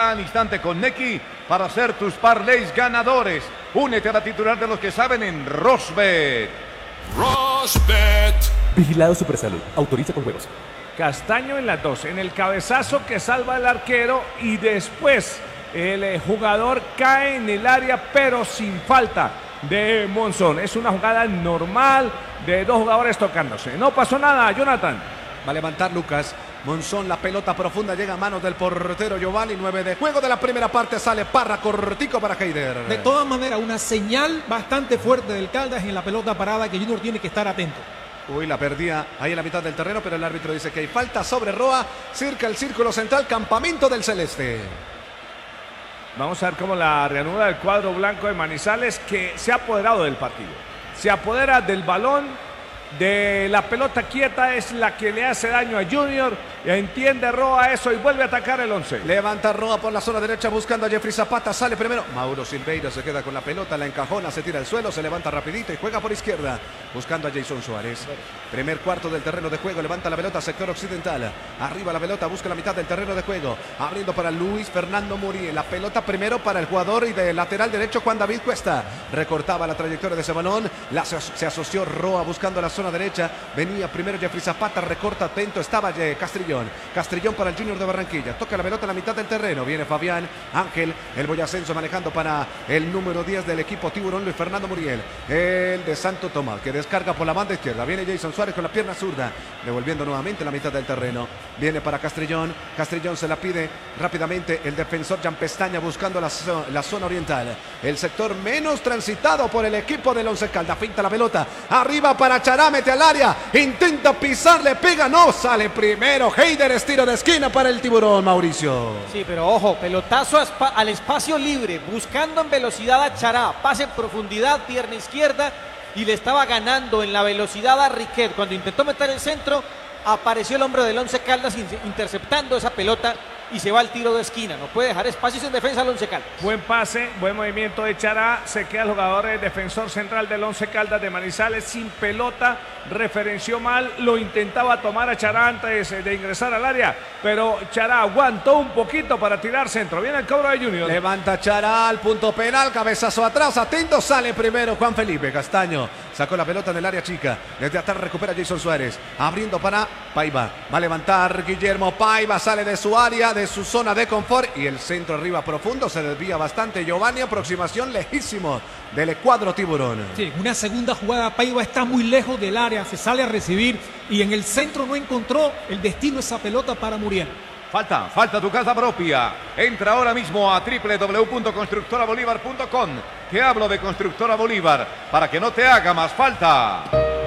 al instante con Neki para hacer tus parlays ganadores. Únete a la titular de los que saben en Rosbet. Rosbet. Vigilado Supersalud. Autoriza con juegos. Castaño en las 2, en el cabezazo que salva el arquero y después el jugador cae en el área pero sin falta de Monzón. Es una jugada normal de dos jugadores tocándose. No pasó nada, Jonathan. Va a levantar Lucas. Monzón, la pelota profunda llega a manos del portero Giovanni. 9 de juego de la primera parte. Sale Parra, cortico para Heider. De todas maneras, una señal bastante fuerte del Caldas en la pelota parada que Junior tiene que estar atento. Uy, la perdía ahí en la mitad del terreno, pero el árbitro dice que hay falta sobre Roa. Cerca el círculo central, campamento del Celeste. Vamos a ver cómo la reanuda el cuadro blanco de Manizales, que se ha apoderado del partido. Se apodera del balón, de la pelota quieta, es la que le hace daño a Junior. Entiende Roa eso y vuelve a atacar el 11. Levanta Roa por la zona derecha buscando a Jeffrey Zapata. Sale primero. Mauro Silveira se queda con la pelota, la encajona, se tira al suelo, se levanta rapidito y juega por izquierda buscando a Jason Suárez. Primer cuarto del terreno de juego. Levanta la pelota sector occidental. Arriba la pelota, busca la mitad del terreno de juego. Abriendo para Luis Fernando Muriel. La pelota primero para el jugador y de lateral derecho Juan David Cuesta. Recortaba la trayectoria de ese balón. Se asoció Roa buscando la zona derecha. Venía primero Jeffrey Zapata, recorta atento. Estaba Castrillón. Castrillón para el Junior de Barranquilla. Toca la pelota en la mitad del terreno. Viene Fabián Ángel, el boyacense manejando para el número 10 del equipo Tiburón, Luis Fernando Muriel. El de Santo Tomás, que descarga por la banda izquierda. Viene Jason Suárez con la pierna zurda, devolviendo nuevamente la mitad del terreno. Viene para Castrillón. Castrillón se la pide rápidamente el defensor Jan Pestaña buscando la zona oriental. El sector menos transitado por el equipo del Once Caldas. Finta la pelota. Arriba para Chará, mete al área. Intenta pisar, le pega, no sale primero. Heider, estiro de esquina para el Tiburón, Mauricio. Sí, pero ojo, pelotazo al espacio libre, buscando en velocidad a Chará, pase en profundidad, pierna izquierda, y le estaba ganando en la velocidad a Riquet. Cuando intentó meter el centro, apareció el hombre del Once Caldas interceptando esa pelota y se va al tiro de esquina. No puede dejar espacios en defensa al Once Caldas. Buen pase, buen movimiento de Chará. Se queda el jugador defensor central del Once Caldas de Manizales sin pelota. Referenció mal, lo intentaba tomar a Chará antes de ingresar al área, pero Chará aguantó un poquito para tirar centro. Viene el cobro de Junior. Levanta Chará al punto penal, cabezazo atrás, atento, sale primero Juan Felipe Castaño. Sacó la pelota en el área chica. Desde atrás recupera Jason Suárez. Abriendo para Paiva. Va a levantar Guillermo Paiva. Sale de su área, de su zona de confort. Y el centro arriba profundo. Se desvía bastante Giovanni. Aproximación lejísimo del cuadro Tiburón. Sí, una segunda jugada. Paiva está muy lejos del área. Se sale a recibir. Y en el centro no encontró el destino esa pelota para Muriel. Falta tu casa propia. Entra ahora mismo a www.constructorabolívar.com. Te hablo de Constructora Bolívar para que no te haga más falta.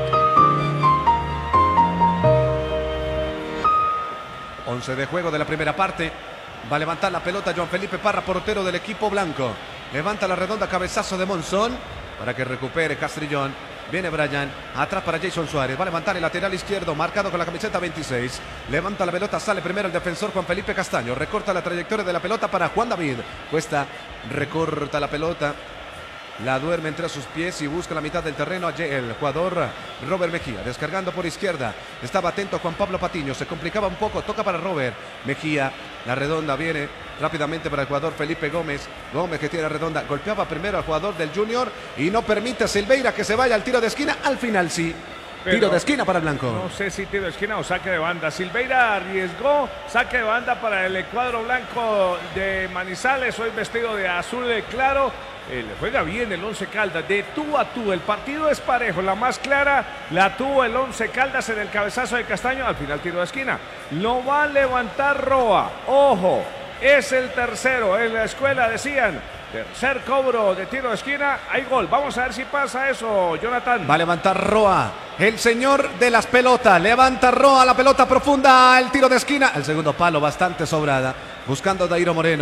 Once de juego de la primera parte. Va a levantar la pelota Joan Felipe Parra, portero del equipo blanco. Levanta la redonda, cabezazo de Monzón para que recupere Castrillón. Viene Brian, atrás para Jason Suárez, va a levantar el lateral izquierdo, marcado con la camiseta 26. Levanta la pelota, sale primero el defensor Juan Felipe Castaño. Recorta la trayectoria de la pelota para Juan David. Cuesta, recorta la pelota. La duerme entre sus pies y busca la mitad del terreno el jugador Robert Mejía, descargando por izquierda. Estaba atento Juan Pablo Patiño, se complicaba un poco, toca para Robert Mejía. La redonda viene rápidamente para el jugador Felipe Gómez. Gómez que tiene la redonda, golpeaba primero al jugador del Junior y no permite a Silveira que se vaya al tiro de esquina. Al final sí. Pero tiro de esquina para el blanco. No sé si tiro de esquina o saque de banda. Silveira arriesgó saque de banda para el cuadro blanco de Manizales. Hoy vestido de azul claro. Le juega bien el Once Caldas, de tú a tú. El partido es parejo. La más clara la tuvo el Once Caldas en el cabezazo de Castaño. Al final tiro de esquina. Lo va a levantar Roa. Ojo, es el tercero. En la escuela decían: tercer cobro de tiro de esquina, hay gol. Vamos a ver si pasa eso, Jonathan. Va a levantar Roa, el señor de las pelotas. Levanta Roa, la pelota profunda, el tiro de esquina. El segundo palo bastante sobrada. Buscando a Dairo Moreno.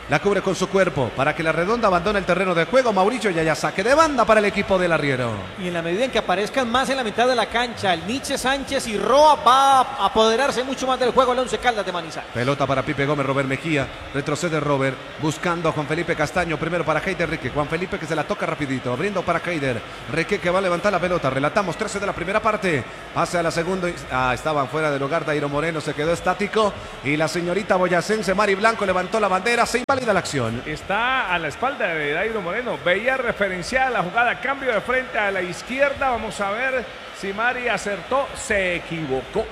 La cubre con su cuerpo para que la redonda abandone el terreno de juego. Mauricio y allá saque de banda para el equipo del arriero. Y en la medida en que aparezcan más en la mitad de la cancha, el Nietzsche, Sánchez y Roa va a apoderarse mucho más del juego el Once Caldas de Manizales. Pelota para Pipe Gómez, Robert Mejía. Retrocede Robert, buscando a Juan Felipe Castaño. Primero para Heider Rique. Juan Felipe que se la toca rapidito. Abriendo para Heider. Rique que va a levantar la pelota. Relatamos 13 de la primera parte. Pase a la segunda. Estaban fuera del lugar. Dairo Moreno se quedó estático. Y la señorita boyacense Mari Blanco levantó la bandera. Se invalida la acción. Está a la espalda de Dairo Moreno. Veía referenciada la jugada. Cambio de frente a la izquierda. Vamos a ver si Mari acertó. Se equivocó.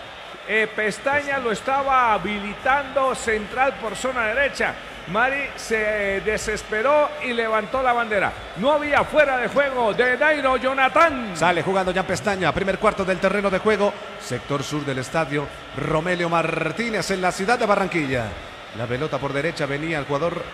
Pestaña lo estaba habilitando central por zona derecha. Mari se desesperó y levantó la bandera. No había fuera de juego de Dairo Jonathan. Sale jugando Jan Pestaña. Primer cuarto del terreno de juego. Sector sur del estadio. Romelio Martínez en la ciudad de Barranquilla. La pelota por derecha venía el jugador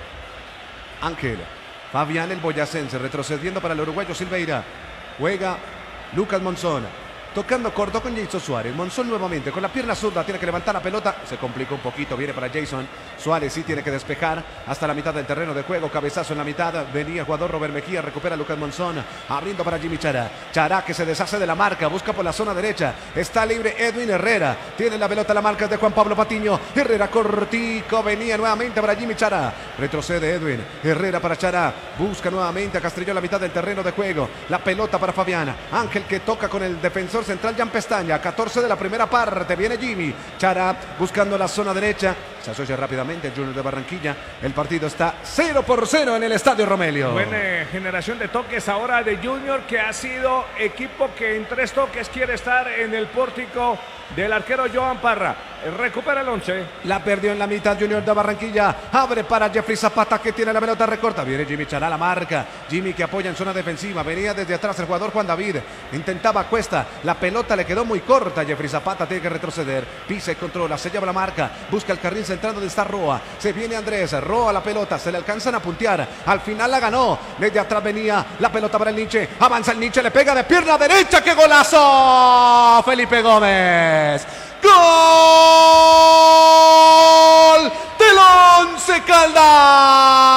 Ángel Fabián el boyacense, retrocediendo para el uruguayo Silveira. Juega Lucas Monzón. Tocando corto con Jason Suárez. Monzón nuevamente con la pierna zurda. Tiene que levantar la pelota. Se complica un poquito. Viene para Jason. Suárez sí tiene que despejar hasta la mitad del terreno de juego. Cabezazo en la mitad. Venía el jugador Robert Mejía. Recupera Lucas Monzón. Abriendo para Jimmy Chará. Chará que se deshace de la marca. Busca por la zona derecha. Está libre Edwin Herrera. Tiene la pelota. La marca de Juan Pablo Patiño. Herrera cortico. Venía nuevamente para Jimmy Chará. Retrocede Edwin. Herrera para Chará. Busca nuevamente a Castrillón la mitad del terreno de juego. La pelota para Fabián. Ángel que toca con el defensor central Jan Pestaña. 14 de la primera parte. Viene Jimmy Chará buscando la zona derecha. Se asocia rápidamente el Junior de Barranquilla. El partido está 0-0 en el Estadio Romelio. Buena generación de toques ahora de Junior, que ha sido equipo que en 3 toques quiere estar en el pórtico del arquero Joan Parra. Recupera el 11. La perdió en la mitad Junior de Barranquilla. Abre para Jeffrey Zapata que tiene la pelota recorta. Viene Jimmy Chará, la marca. Jimmy que apoya en zona defensiva. Venía desde atrás el jugador Juan David. Intentaba Cuesta. La pelota le quedó muy corta. Jeffrey Zapata tiene que retroceder. Pisa y controla. Se lleva la marca. Busca el carril central donde está Roa. Se viene Andrés. Roa la pelota. Se le alcanzan a puntear. Al final la ganó. Desde atrás venía la pelota para el Nietzsche. Avanza el Nietzsche. Le pega de pierna derecha. ¡Qué golazo! Felipe Gómez. ¡Gol del Once Caldas!